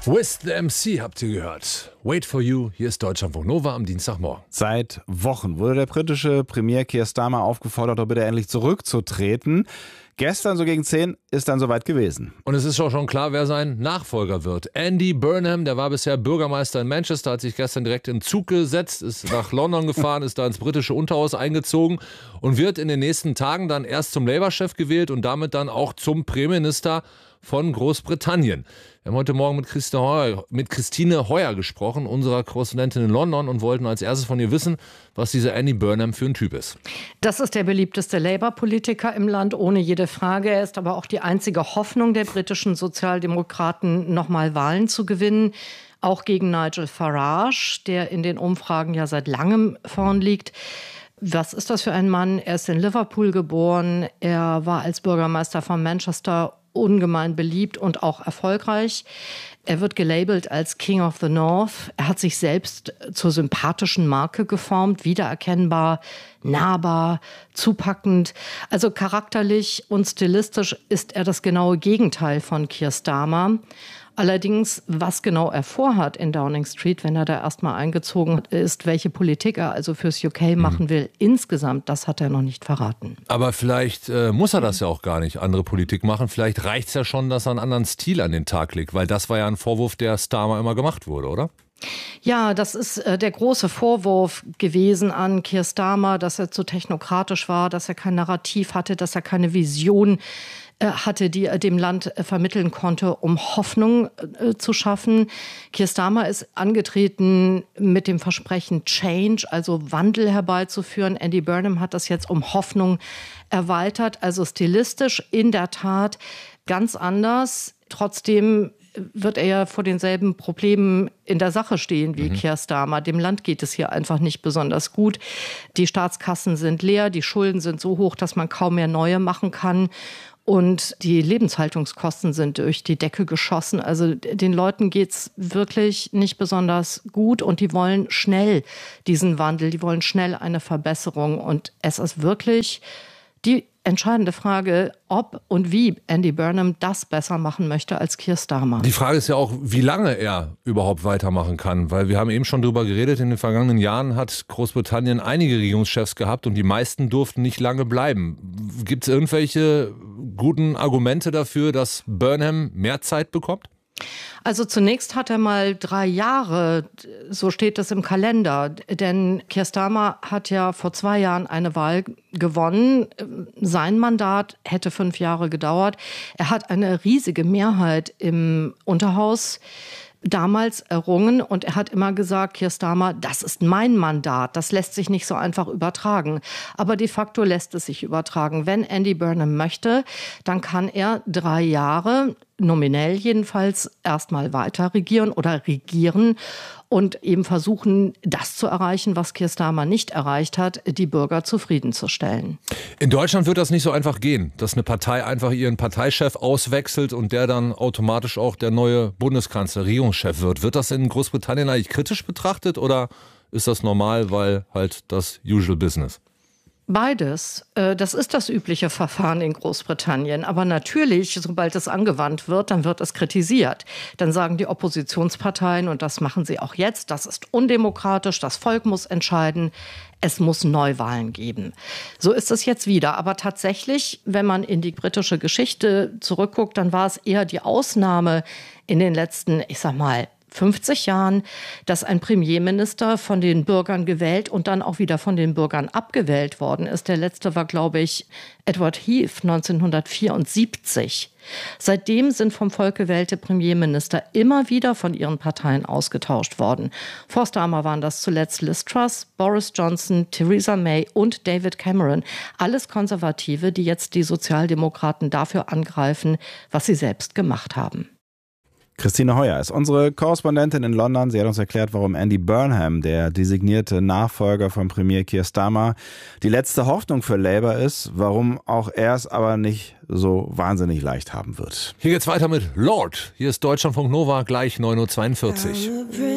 With the MC habt ihr gehört. Wait for you, hier ist Deutschlandfunk Nova am Dienstagmorgen. Seit Wochen wurde der britische Premier Keir Starmer aufgefordert, doch bitte endlich zurückzutreten. Gestern, so gegen 10, ist dann soweit gewesen. Und es ist auch schon klar, wer sein Nachfolger wird. Andy Burnham, der war bisher Bürgermeister in Manchester, hat sich gestern direkt in den Zug gesetzt, ist nach London gefahren, ist da ins britische Unterhaus eingezogen und wird in den nächsten Tagen dann erst zum Labour-Chef gewählt und damit dann auch zum Premierminister von Großbritannien. Wir haben heute Morgen mit Christine Heuer gesprochen, unserer Korrespondentin in London, und wollten als erstes von ihr wissen, was dieser Andy Burnham für ein Typ ist. Das ist der beliebteste Labour-Politiker im Land, ohne jede Frage. Er ist aber auch die einzige Hoffnung der britischen Sozialdemokraten, nochmal Wahlen zu gewinnen. Auch gegen Nigel Farage, der in den Umfragen ja seit langem vorn liegt. Was ist das für ein Mann? Er ist in Liverpool geboren. Er war als Bürgermeister von Manchester ungemein beliebt und auch erfolgreich. Er wird gelabelt als King of the North. Er hat sich selbst zur sympathischen Marke geformt, wiedererkennbar, nahbar, zupackend. Also charakterlich und stilistisch ist er das genaue Gegenteil von Keir Starmer. Allerdings, was genau er vorhat in Downing Street, wenn er da erstmal eingezogen ist, welche Politik er also fürs UK machen will, insgesamt, das hat er noch nicht verraten. Aber vielleicht muss er das ja auch gar nicht, andere Politik machen. Vielleicht reicht es ja schon, dass er einen anderen Stil an den Tag legt, weil das war ja ein Vorwurf, der Starmer immer gemacht wurde, oder? Ja, das ist der große Vorwurf gewesen an Keir Starmer, dass er zu technokratisch war, dass er kein Narrativ hatte, dass er keine Vision hatte, die er dem Land vermitteln konnte, um Hoffnung zu schaffen. Keir Starmer ist angetreten mit dem Versprechen Change, also Wandel herbeizuführen. Andy Burnham hat das jetzt um Hoffnung erweitert, also stilistisch in der Tat ganz anders. Trotzdem wird er ja vor denselben Problemen in der Sache stehen wie Keir Starmer. Dem Land geht es hier einfach nicht besonders gut. Die Staatskassen sind leer, die Schulden sind so hoch, dass man kaum mehr neue machen kann. Und die Lebenshaltungskosten sind durch die Decke geschossen. Also den Leuten geht's wirklich nicht besonders gut und die wollen schnell diesen Wandel, die wollen schnell eine Verbesserung. Und es ist wirklich die entscheidende Frage, ob und wie Andy Burnham das besser machen möchte als Keir Starmer. Die Frage ist ja auch, wie lange er überhaupt weitermachen kann. Weil wir haben eben schon drüber geredet, in den vergangenen Jahren hat Großbritannien einige Regierungschefs gehabt und die meisten durften nicht lange bleiben. Gibt es irgendwelche guten Argumente dafür, dass Burnham mehr Zeit bekommt? Also zunächst hat er mal 3 Jahre, so steht es im Kalender. Denn Keir Starmer hat ja vor 2 Jahren eine Wahl gewonnen. Sein Mandat hätte 5 Jahre gedauert. Er hat eine riesige Mehrheit im Unterhaus damals errungen und er hat immer gesagt, Keir Starmer, das ist mein Mandat, das lässt sich nicht so einfach übertragen. Aber de facto lässt es sich übertragen. Wenn Andy Burnham möchte, dann kann er 3 Jahre, nominell jedenfalls, erstmal weiter regieren oder regieren und eben versuchen, das zu erreichen, was Keir Starmer nicht erreicht hat, die Bürger zufriedenzustellen. In Deutschland wird das nicht so einfach gehen, dass eine Partei einfach ihren Parteichef auswechselt und der dann automatisch auch der neue Bundeskanzler, Regierungschef wird. Wird das in Großbritannien eigentlich kritisch betrachtet oder ist das normal, weil halt das usual business? Beides. Das ist das übliche Verfahren in Großbritannien. Aber natürlich, sobald es angewandt wird, dann wird es kritisiert. Dann sagen die Oppositionsparteien, und das machen sie auch jetzt, das ist undemokratisch, das Volk muss entscheiden, es muss Neuwahlen geben. So ist es jetzt wieder. Aber tatsächlich, wenn man in die britische Geschichte zurückguckt, dann war es eher die Ausnahme in den letzten, 50 Jahren, dass ein Premierminister von den Bürgern gewählt und dann auch wieder von den Bürgern abgewählt worden ist. Der letzte war, glaube ich, Edward Heath 1974. Seitdem sind vom Volk gewählte Premierminister immer wieder von ihren Parteien ausgetauscht worden. Vor Starmer waren das zuletzt Liz Truss, Boris Johnson, Theresa May und David Cameron. Alles Konservative, die jetzt die Sozialdemokraten dafür angreifen, was sie selbst gemacht haben. Christine Heuer ist unsere Korrespondentin in London. Sie hat uns erklärt, warum Andy Burnham, der designierte Nachfolger von Premier Keir Starmer, die letzte Hoffnung für Labour ist, warum auch er es aber nicht so wahnsinnig leicht haben wird. Hier geht's weiter mit Lord. Hier ist Deutschlandfunk Nova, gleich 9.42 Uhr.